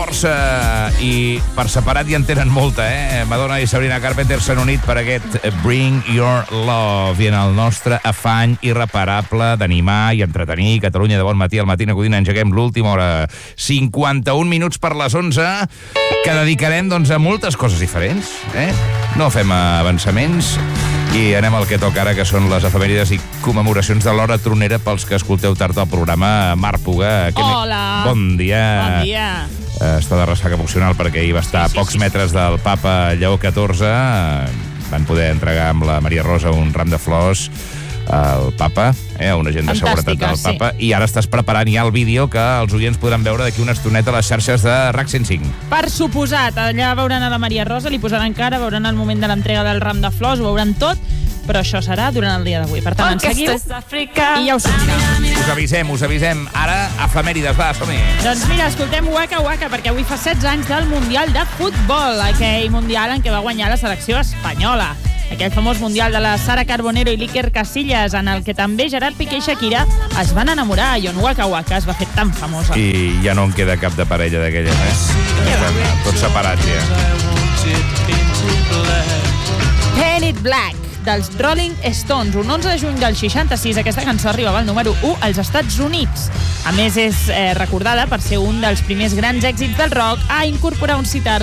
força i per separat ja en tenen molta, Madonna i Sabrina Carpenter s'han unit per aquest Bring Your Love i en el nostre afany irreparable d'animar i entretenir Catalunya de bon matí al Matí Codina engeguem l'última hora, 51 minuts per les 11, que dedicarem a moltes coses diferents, No fem avançaments i anem al que toca ara, que són les efemèrides i commemoracions de l'hora tronera pels que escolteu tard al programa. Mar Puga. Hola. Bon dia. Bon dia. Està de ressaca emocional perquè ahir va estar a pocs metres del papa Lleó XIV. Van poder entregar amb la Maria Rosa un ram de flors al papa, a un agent de seguretat del papa, i ara estàs preparant ja el vídeo que els oients podran veure d'aquí una estoneta a les xarxes de RAC 105. Per suposat, allà veuran a la Maria Rosa, li posaran cara, veuran el moment de l'entrega del ram de flors, ho veuran tot, però això serà durant el dia d'avui. Per tant, ens seguiu i ja us sentirà. Us avisem. Ara, efemèrides, va, som-hi. Doncs mira, escoltem Waka Waka, perquè avui fa 16 anys del Mundial de Futbol, aquell Mundial en què va guanyar la selecció espanyola. Aquell famós Mundial de la Sara Carbonero i l'Iker Casillas, en el que també Gerard Piqué i Shakira es van enamorar i on Waka Waka es va fer tan famosa. I ja no en queda cap de parella d'aquelles, Tots separats, ja. Paint It Black, dels Rolling Stones. Un 11 de juny del 66, aquesta cançó arribava al número 1 als Estats Units. A més, és recordada per ser un dels primers grans èxits del rock a incorporar un sitar